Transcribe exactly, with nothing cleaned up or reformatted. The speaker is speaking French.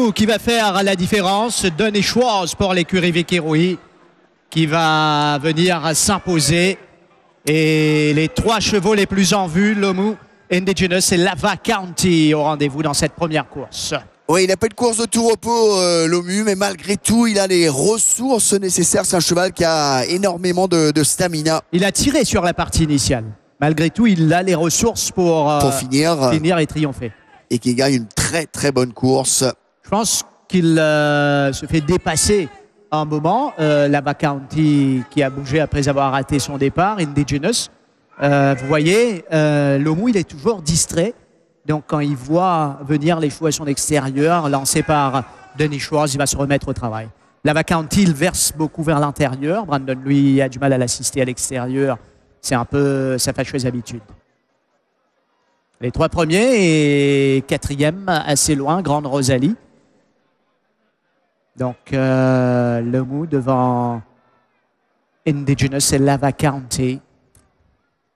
Lomou qui va faire la différence. Donny Schwartz pour l'écurie Vicky Rouy qui va venir s'imposer. Et les trois chevaux les plus en vue, Lomou, Indigenous et Lava County au rendez-vous dans cette première course. Oui, il n'a pas de course de tout repos, euh, Lomu, mais malgré tout, il a les ressources nécessaires. C'est un cheval qui a énormément de, de stamina. Il a tiré sur la partie initiale. Malgré tout, il a les ressources pour, euh, pour finir, finir et triompher. Et qui gagne une très très bonne course. Je pense qu'il euh, se fait dépasser un moment. Euh, Lava County qui a bougé après avoir raté son départ, Indigenous. Euh, vous voyez, euh, Lomou, il est toujours distrait. Donc, quand il voit venir les chevaux à son extérieur, lancés par Donny Schwartz, il va se remettre au travail. Lava County, il verse beaucoup vers l'intérieur. Brandon, lui, a du mal à l'assister à l'extérieur. C'est un peu sa fâcheuse habitude. Les trois premiers et quatrième, assez loin, Grande Rosalie. Donc, euh, Lomou devant Indigenous et Lava County.